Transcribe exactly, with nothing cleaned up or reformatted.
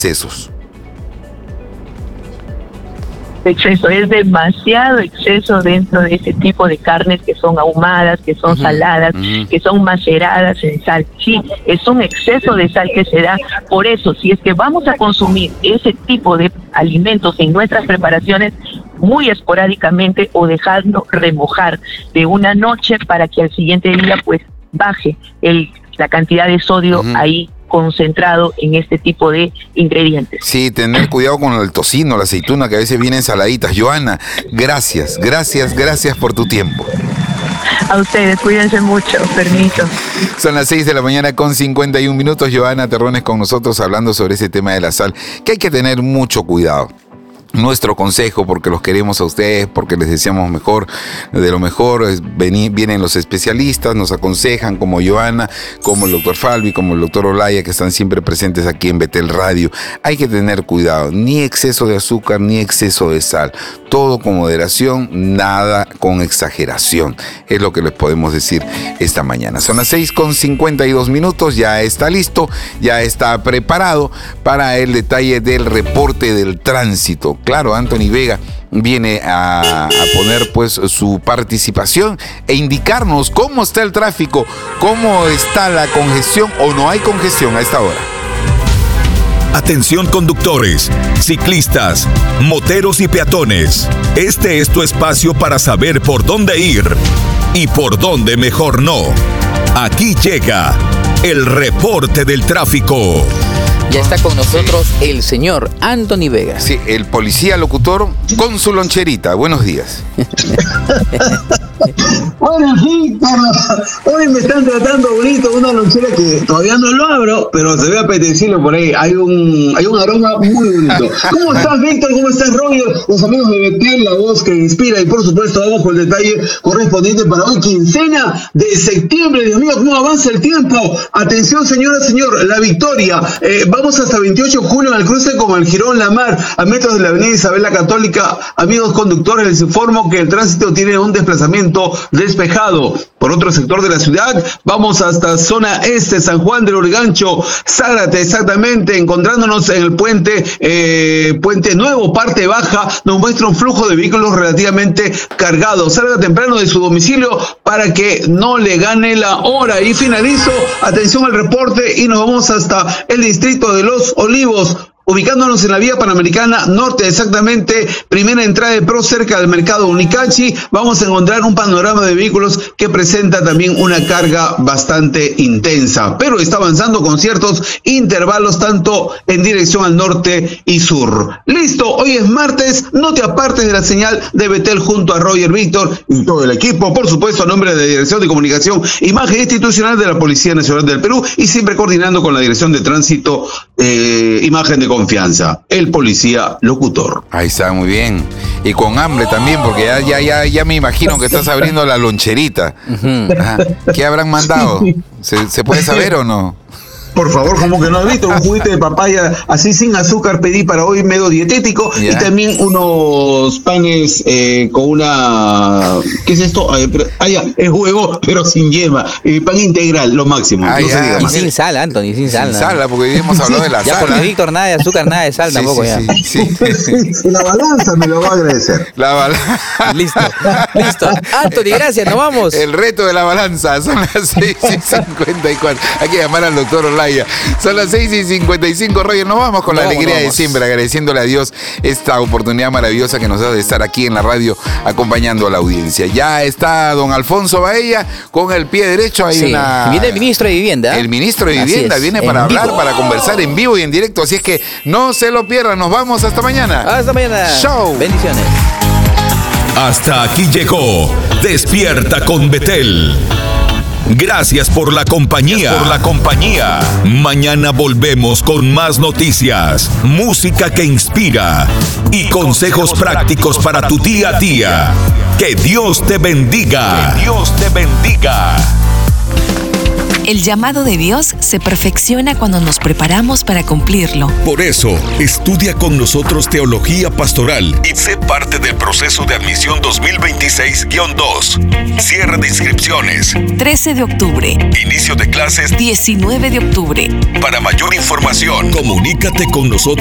excesos. Exceso, es demasiado exceso dentro de ese tipo de carnes que son ahumadas, que son uh-huh, saladas, uh-huh. que son maceradas en sal. Sí, es un exceso de sal que se da. Por eso, si es que vamos a consumir ese tipo de alimentos en nuestras preparaciones, muy esporádicamente o dejarlo remojar de una noche para que al siguiente día pues baje el, la cantidad de sodio uh-huh. ahí concentrado en este tipo de ingredientes. Sí, tener cuidado con el tocino, la aceituna, que a veces vienen saladitas. Johanna, gracias, gracias, gracias por tu tiempo. A ustedes, cuídense mucho, permiso. Son las seis de la mañana con cincuenta y un minutos. Johanna Terrones con nosotros hablando sobre ese tema de la sal, que hay que tener mucho cuidado. Nuestro consejo, porque los queremos a ustedes, porque les deseamos mejor, de lo mejor, es venir, vienen los especialistas, nos aconsejan, como Johanna, como el doctor Falvi, como el doctor Olaya, que están siempre presentes aquí en Betel Radio. Hay que tener cuidado, ni exceso de azúcar, ni exceso de sal. Todo con moderación, nada con exageración. Es lo que les podemos decir esta mañana. Son las seis con cincuenta y dos minutos, ya está listo, ya está preparado para el detalle del reporte del tránsito. Claro, Anthony Vega viene a, a poner pues su participación e indicarnos cómo está el tráfico, cómo está la congestión o no hay congestión a esta hora. Atención conductores, ciclistas, moteros y peatones. Este es tu espacio para saber por dónde ir y por dónde mejor no. Aquí llega el reporte del tráfico. Ya está con nosotros el señor Anthony Vega. Sí, el policía locutor con su loncherita. Buenos días. Bueno, sí, hoy me están tratando bonito una lonchera que todavía no lo abro, pero se ve apetecible por ahí. Hay un hay un aroma muy bonito. ¿Cómo estás, Víctor? ¿Cómo estás, Roger? Los amigos de Betel, la voz que inspira. Y por supuesto, vamos con el detalle correspondiente para hoy, quincena de septiembre. Dios mío, ¿cómo avanza el tiempo? Atención, señora, señor, La Victoria. Eh, vamos hasta veintiocho de julio en el cruce con el Jirón La Mar, a metros de la avenida Isabel la Católica. Amigos conductores, les informo que el tránsito tiene un desplazamiento despejado. Por otro sector de la ciudad, vamos hasta zona este, San Juan del Urigancho, Zárate, exactamente, encontrándonos en el puente, eh, puente nuevo, parte baja, nos muestra un flujo de vehículos relativamente cargados. Salga temprano de su domicilio para que no le gane la hora. Y finalizo, atención al reporte y nos vamos hasta el distrito de Los Olivos, ubicándonos en la vía Panamericana Norte, exactamente, primera entrada de Pro, cerca del mercado Unicachi. Vamos a encontrar un panorama de vehículos que presenta también una carga bastante intensa, pero está avanzando con ciertos intervalos tanto en dirección al norte y sur. Listo, hoy es martes, no te apartes de la señal de Betel junto a Roger, Víctor y todo el equipo, por supuesto a nombre de la Dirección de Comunicación, Imagen Institucional de la Policía Nacional del Perú y siempre coordinando con la Dirección de Tránsito, eh, Imagen de Confianza, el policía locutor. Ahí está, muy bien. Y con hambre también, porque ya, ya, ya, ya me imagino que estás abriendo la loncherita. Uh-huh. Ajá. ¿Qué habrán mandado? ¿Se, ¿Se puede saber o no? Por favor, como que no has visto, un juguito de papaya así sin azúcar pedí para hoy, medio dietético, yeah. Y también unos panes eh, con una... ¿Qué es esto? Ay, pero, ah, ya, es huevo, pero sin yema, eh, pan integral, lo máximo. Ah, no se diga más. Y sin sal, Anthony, sin sal. Sin sal, porque hoy hemos hablado de la ya sal. Ya porque Víctor, nada de azúcar, nada de sal sí, tampoco sí, ya. Sí, sí, sí. La balanza me lo va a agradecer. La balanza. Listo, listo. Anthony, gracias, nos vamos. El reto de la balanza, son las seis y cincuenta y cuatro. Hay que llamar al doctor Olaya. Son las seis y cincuenta y cinco, Roger. Nos vamos con no, la alegría no de siempre, agradeciéndole a Dios esta oportunidad maravillosa que nos da de estar aquí en la radio acompañando a la audiencia. Ya está don Alfonso Baella con el pie derecho. Hay sí. una... Viene el ministro de Vivienda. El ministro de Vivienda viene para hablar, vivo. para conversar en vivo y en directo. Así es que no se lo pierdan. Nos vamos hasta mañana. Hasta mañana. Chau. Bendiciones. Hasta aquí llegó Despierta con Betel. Gracias por la compañía. Por la compañía. Mañana volvemos con más noticias, música que inspira y consejos prácticos para tu día a día. Que Dios te bendiga. Que Dios te bendiga. El llamado de Dios se perfecciona cuando nos preparamos para cumplirlo. Por eso, estudia con nosotros Teología Pastoral y sé parte del proceso de admisión dos mil veintiséis guión dos. Cierre de inscripciones. trece de octubre. Inicio de clases. diecinueve de octubre. Para mayor información, comunícate con nosotros